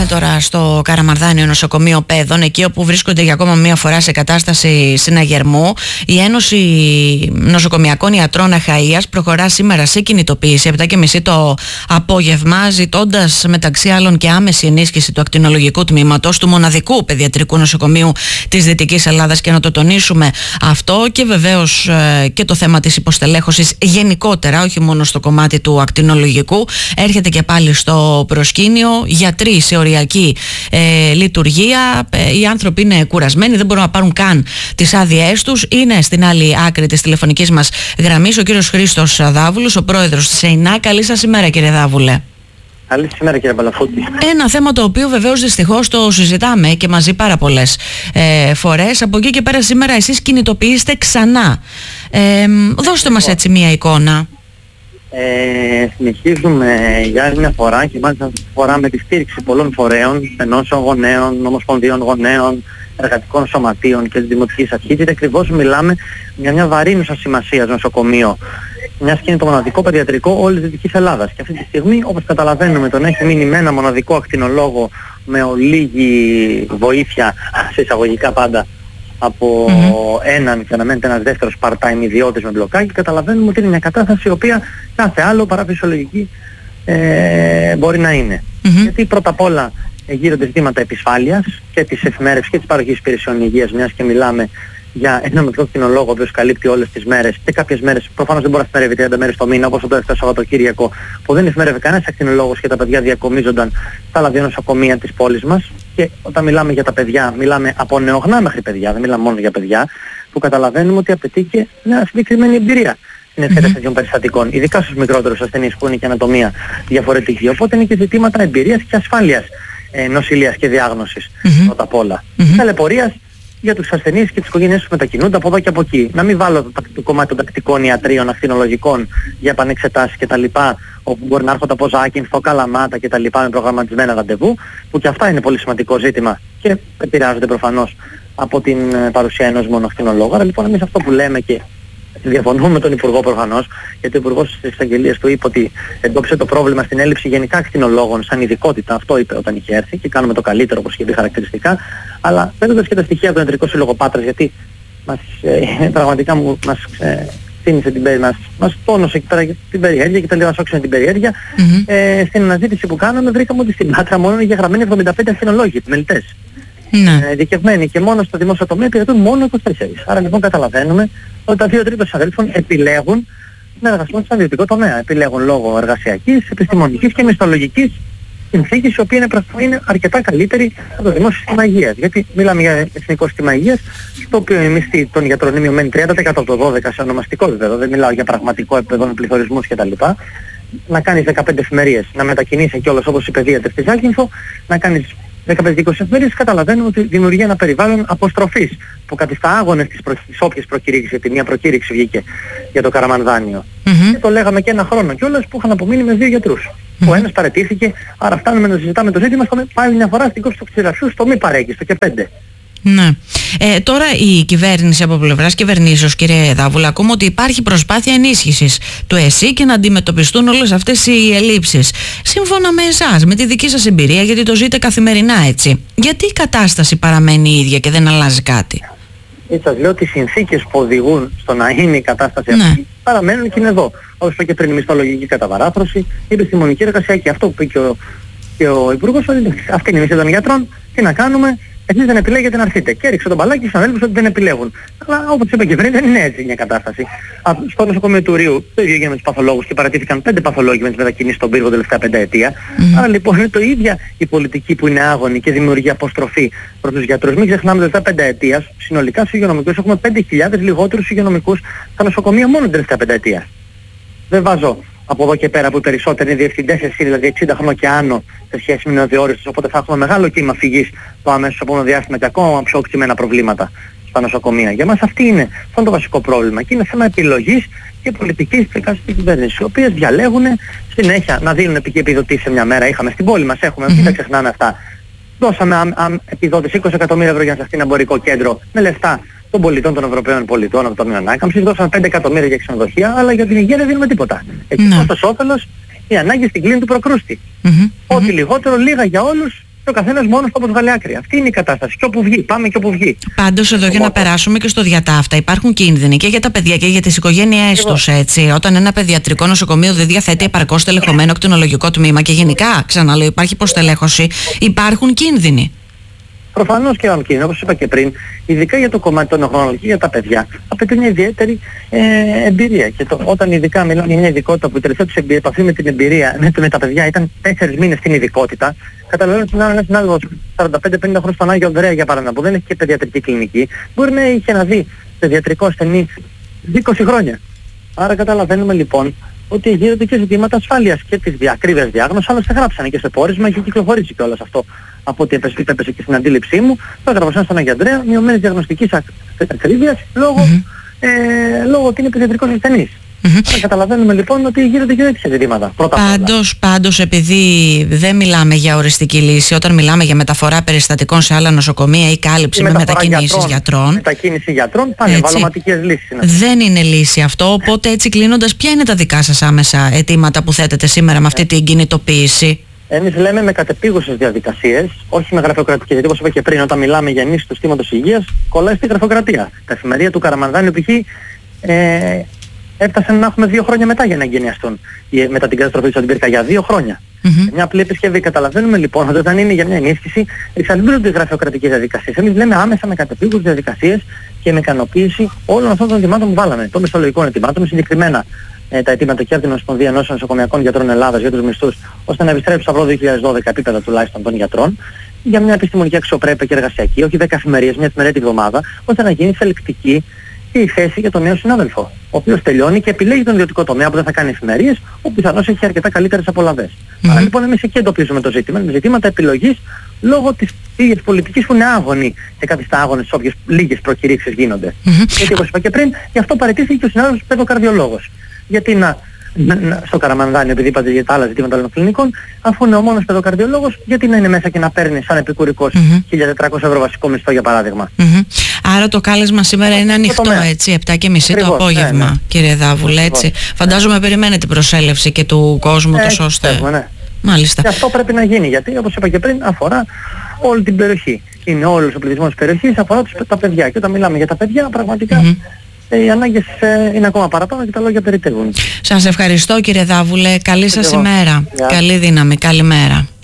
πάμε τώρα στο Καραμαρδάνιο Νοσοκομείο Παιδών, εκεί όπου βρίσκονται για ακόμα μία φορά σε κατάσταση συναγερμού. Η Ένωση Νοσοκομιακών Ιατρών Αχαΐας προχωρά σήμερα σε κινητοποίηση 7:30 το απόγευμα, ζητώντας μεταξύ άλλων και άμεση ενίσχυση του ακτινολογικού τμήματος του μοναδικού παιδιατρικού νοσοκομείου της Δυτικής Ελλάδας, και να το τονίσουμε αυτό, και βεβαίως και το θέμα της υποστελέχωσης γενικότερα, όχι μόνο στο κομμάτι του ακτινολογικού, έρχεται και πάλι στο προσκήνιο. Γιατροί σε οριακή λειτουργία, οι άνθρωποι είναι κουρασμένοι, δεν μπορούν να πάρουν καν τις άδειές τους. Είναι στην άλλη άκρη της τηλεφωνικής μας γραμμής ο κύριος Χρήστος Δάβουλος, ο πρόεδρος της ΕΙΝΑ. Καλή σας ημέρα, κύριε Δάβουλε. Καλή σήμερα, κύριε Παλαφούτη. Ένα θέμα το οποίο βεβαίως δυστυχώς το συζητάμε και μαζί πάρα πολλές φορές. Από εκεί και πέρα σήμερα εσείς κινητοποιήσετε ξανά. Δώστε μας έτσι μία εικόνα. Συνεχίζουμε για άλλη μια φορά, και μάλιστα αυτή τη φορά με τη στήριξη πολλών φορέων, ενώσεων γονέων, ομοσπονδίων γονέων, εργατικών σωματείων και της Δημοτικής Αρχής, γιατί ακριβώς μιλάμε για μια βαρύνουσα σημασίας νοσοκομείο, μιας και είναι το μοναδικό παιδιατρικό όλης της Δυτικής Ελλάδας. Και αυτή τη στιγμή, όπως καταλαβαίνουμε, τον έχει μείνει με ένα μοναδικό ακτινολόγο με ολίγη βοήθεια, σε εισαγωγικά πάντα, από έναν, και αναμένεται ένας δεύτερος part-time ιδιώτης με μπλοκάκι. Καταλαβαίνουμε ότι είναι μια κατάσταση η οποία κάθε άλλο παρά φυσιολογική μπορεί να είναι. Γιατί πρώτα απ' όλα γύρονται ζητήματα επισφάλειας και της εφημέρευσης και της παροχής υπηρεσιών υγείας, μιας και μιλάμε για ένα μικρό κτηνολόγο ο οποίος καλύπτει όλες τις μέρες, και κάποιες μέρες προφανώς δεν μπορεί να εφημερεύει 30 μέρες το μήνα, όπως το τελευταίο Σαββατοκύριακο που δεν εφημερεύει κανένας ακτινολόγος και τα παιδιά διακομίζονταν στα άλλα δύο νοσοκομεία της πόλης μας. Και όταν μιλάμε για τα παιδιά, μιλάμε από νεογνά μέχρι παιδιά, δεν μιλάμε μόνο για παιδιά, που καταλαβαίνουμε ότι απαιτεί και μια συγκεκριμένη εμπειρία στην εξέταση τέτοιων περιστατικών, ειδικά στους μικρότερους ασθενείς που είναι και ανατομία διαφορετική. Οπότε είναι και ζητήματα εμπειρίας και ασφάλειας νοσηλείας και διάγνωσης πρώτα απ' όλα. Ταλαιπωρίας για τους ασθενείς και τις οικογένειες που μετακινούνται από εδώ και από εκεί. Να μην βάλω το κομμάτι των τακτικών ιατρίων, ακτινολογικών για επανεξετάσεις κτλ., όπου μπορεί να έρχονται από Ζάκυνθο, Καλαμάτα κτλ. Με προγραμματισμένα ραντεβού, που και αυτά είναι πολύ σημαντικό ζήτημα και επηρεάζονται προφανώς από την παρουσία ενός μόνο ακτινολόγου. Άρα λοιπόν εμείς αυτό που λέμε, και διαφωνούμε με τον Υπουργό προφανώς, γιατί ο Υπουργός στις εξαγγελίες του είπε ότι εντόπισε το πρόβλημα στην έλλειψη γενικά ακτινολόγων σαν ειδικότητα. Αυτό είπε όταν είχε έρθει, και κάνουμε το καλύτερο όπως είχε πει χαρακτηριστικά. Αλλά παίρνοντας και τα στοιχεία από τον Ιατρικό Σύλλογο Πάτρας, γιατί πραγματικά μας θύμισε μας τόνωσε εκεί πέρα την περιέργεια και τα λίγα σώξανε την περιέργεια. Στην αναζήτηση που κάναμε βρήκαμε ότι στην Πάτρα μόνο είναι γεγραμμένοι 75 ακτινολόγοι, επιμελητές. Δικευμένοι, και μόνο στο δημόσιο τομέα υπηρετούν μόνο 24. Άρα λοιπόν καταλαβαίνουμε ότι τα 2/3 των αδέλφων επιλέγουν να εργαστούν στον ιδιωτικό τομέα. Επιλέγουν λόγω εργασιακής, επιστημονικής και μισθολογικής συνθήκης, η οποία είναι αρκετά καλύτερη από το δημόσιο σύστημα υγείας. Γιατί μιλάμε για εθνικό σύστημα υγείας, στο οποίο η μισθή των γιατρών είναι μειωμένη 30% από το 12% σε ονομαστικό επίπεδο. Δεν μιλάω για πραγματικό επίπεδο με πληθωρισμούς κτλ. Να κάνεις 15 εφημερίες, να μετακινείσαι κιόλας όπως η παιδίατρη στη Ζάκυνθο, να κάνεις 15-20 εφημερίες, καταλαβαίνουμε ότι δημιουργεί ένα περιβάλλον αποστροφής που καθιστά άγονες τις όποιες προκηρύξεις, γιατί μια προκήρυξη βγήκε για το Καραμανδάνιο. Και το λέγαμε και ένα χρόνο κιόλας, που είχαν απομείνει με 2 γιατρούς. Ο ένας παραιτήθηκε, άρα φτάνουμε να συζητάμε το ζήτημα πάλι μια φορά στην κόψη του ξηρασιού, στο μη παρέγγιστο και 5. Ναι. Τώρα η κυβέρνηση, από πλευράς κυβερνήσεως, κύριε Δάβουλα, ακούμε ότι υπάρχει προσπάθεια ενίσχυσης του ΕΣΥ και να αντιμετωπιστούν όλες αυτές οι ελλείψεις. Σύμφωνα με εσάς, με τη δική σας εμπειρία, γιατί το ζείτε καθημερινά έτσι, γιατί η κατάσταση παραμένει η ίδια και δεν αλλάζει κάτι? Σας λέω ότι οι συνθήκες που οδηγούν στο να είναι η κατάσταση αυτή παραμένουν και είναι εδώ. Όπως είπα και πριν, η μισθολογική καταβαράθρωση, η επιστημονική εργασιακή. Αυτό που είπε και ο Υπουργός, αυτή είναι η μισθή των γιατρών, τι να κάνουμε. Εσείς δεν επιλέγετε να έρθετε. Και έριξε τον μπαλάκι στους αδέλφους ότι δεν επιλέγουν. Αλλά όπως είπα και πριν, δεν είναι έτσι μια κατάσταση. Στο νοσοκομείο του Ρίου το ίδιο έγινε με τους παθολόγους, και παρατήθηκαν 5 παθολόγοι με τις μετακινήσεις στον πύργο τελευταία 5 ετία. Άρα λοιπόν είναι το ίδια η πολιτική που είναι άγωνη και δημιουργεί αποστροφή προς τους γιατρούς. Μην ξεχνάμε τελευταία 5 ετίας, συνολικά στους υγειονομικούς έχουμε 5.000 λιγότερους υγειονομικούς στα νοσοκομεία μόνο την τελευταία 5 ετία. Δεν βάζω από εδώ και πέρα που οι περισσότεροι είναι διευθυντές εσύ, δηλαδή 60 χρόνια και άνω σε σχέση με νεοδιόριστους, οπότε θα έχουμε μεγάλο κύμα φυγής το αμέσως επόμενο διάστημα και ακόμα πιο οξυμένα προβλήματα στα νοσοκομεία. Για μας αυτό είναι το βασικό πρόβλημα, και είναι θέμα επιλογής και πολιτικής της κυβέρνησης, οι οποίες διαλέγουν συνέχεια να δίνουν επιδοτήσεις σε μια μέρα. Είχαμε στην πόλη μας, έχουμε, μην τα ξεχνάμε αυτά. Δώσαμε επιδότηση 20 εκατομμύρια ευρώ για να σταθεί ένα εμπορικό κέντρο με λεφτά των πολιτών, των Ευρωπαίων πολιτών, από το Ταμείο Ανάκαμψης. Δώσαμε 5 εκατομμύρια για ξενοδοχεία, αλλά για την υγεία δεν δίνουμε τίποτα. Εκεί προς όφελος η ανάγκη στην κλίνη του προκρούστη. Ό,τι λιγότερο, λίγα για όλους, και ο καθένας μόνος του από βγάλει άκρη. Αυτή είναι η κατάσταση. Και όπου βγει, πάμε και όπου βγει. Πάντως εδώ για να περάσουμε και στο διατάφτα, υπάρχουν κίνδυνοι και για τα παιδιά και για τις οικογένειές τους, έτσι. Όταν ένα παιδιατρικό νοσοκομείο δεν διαθέτει επαρκώς τελεχωμένο ακτινολογικό τμήμα και γενικά, ξαναλέω, υπάρχει υποστελέχωση, υπάρχουν κίνδυνοι. Προφανώς και κίνδυνο, όπως είπα και πριν, ειδικά για το κομμάτι των οχρονολογικών για τα παιδιά, απαιτεί μια ιδιαίτερη εμπειρία. Και όταν ειδικά μιλάμε για μια ειδικότητα που η τελευταία τους επαφή με την εμπειρία με τα παιδιά ήταν 4 μήνες στην ειδικότητα, καταλαβαίνω ότι ένα συνάδελφος 45-50 χρόνια στον Άγιο Ανδρέα για παράδειγμα, που δεν έχει και παιδιατρική κλινική, μπορεί να είχε να δει παιδιατρικό ασθενή 20 χρόνια. Άρα καταλαβαίνουμε λοιπόν ότι γύρονται και ζητήματα ασφάλειας και της ακρίβειας διάγνωσης, άλλωστε γράψανε και στο πόρισμα, έχει κυκλοφορήσει κιόλας αυτό από ό,τι έπεσε και στην αντίληψή μου. Το έγραψαν στον Άγιο Ανδρέα, μειωμένης διαγνωστικής ακρίβειας λόγω ότι είναι παιδιατρικός ασθενής. Άρα καταλαβαίνουμε λοιπόν ότι γίνονται και τέτοια ζητήματα. Πάντως, επειδή δεν μιλάμε για οριστική λύση, όταν μιλάμε για μεταφορά περιστατικών σε άλλα νοσοκομεία ή κάλυψη με μετακινήσεις γιατρών. Μετακίνηση γιατρών, πάνε βαλωματικές λύσεις. Δεν είναι λύση αυτό, οπότε έτσι κλείνοντας, ποια είναι τα δικά σας άμεσα αιτήματα που θέτετε σήμερα με αυτή την κινητοποίηση? Εμείς λέμε με κατεπίγουσες διαδικασίες, όχι με γραφειοκρατικές. Γιατί όπως είπα και πριν, όταν μιλάμε για ενίσχυση του συστήματος υγείας, κολλάει στη γραφειοκρατία. Τα εφημερία του Καραμανδάνιου π.χ. Έφτασαν να έχουμε 2 χρόνια μετά για να εγκαινιαστούν. Μετά την καταστροφή της Ολυμπήρκα για 2 χρόνια. Μια απλή επισκευή. Καταλαβαίνουμε λοιπόν ότι όταν είναι για μια ενίσχυση εξαντλούνται οι γραφειοκρατικές διαδικασίες. Εμείς λέμε άμεσα με κατεπίγουσες διαδικασίες και με ικανοποίηση όλων αυτών των αιτημάτων που βάλαμε. Των μισθολογικών αιτημάτων, συγκεκριμένα τα αιτήματα και από την Ομοσπονδία Ενώσεων Νοσοκομειακών Γιατρών Ελλάδας για τους μισθούς, ώστε να επιστρέψει στο 2012 επίπεδα τουλάχιστον των γιατρών, για μια επιστημονική αξιοπρέπεια και εργασιακή, όχι 10 εφημερίες, μια εφημερία τη βδομάδα, ώστε να γίνει θελκτική και η θέση για τον νέο συνάδελφο, ο οποίος τελειώνει και επιλέγει τον ιδιωτικό τομέα που δεν θα κάνει εφημερίες, ο πιθανώς έχει αρκετά καλύτερες απολαβές. Άρα λοιπόν εμείς εκεί εντοπίζουμε το ζήτημα, με ζητήματα επιλογής λόγω της ίδιας πολιτικής που είναι άγωνη σε κάποιες άγωνες όποιες λίγες προκηρύξεις γίνονται. Γιατί όπως είπα και πριν, γι' αυτό παραιτήθηκε και ο συνάδελφος παιδοκαρδιολόγος. Γιατί στο Καραμανδάνιο, επειδή είπατε για τα άλλα ζητήματα των κλινικών, αφού είναι ο μόνος παιδοκαρδιολόγος, γιατί να είναι μέσα και να παίρνει σαν επικουρικός 1.400 ευρώ βασικό μισθό για παράδειγμα. Άρα το κάλεσμα σήμερα είναι ανοιχτό, έτσι, 7:30 το απόγευμα, κύριε Δάβουλε, έτσι. Φαντάζομαι περιμένετε την προσέλευση και του κόσμου, τόσο ώστε. Μάλιστα. Και αυτό πρέπει να γίνει, γιατί όπως είπα και πριν, αφορά όλη την περιοχή. Είναι όλος ο πληθυσμός της περιοχής, αφορά τα παιδιά. Και όταν μιλάμε για τα παιδιά, πραγματικά οι ανάγκες είναι ακόμα παραπάνω και τα λόγια περιτεύουν. Σας ευχαριστώ, κύριε Δάβουλε. Καλή σας ημέρα. Καλή δύναμη. Καλημέρα.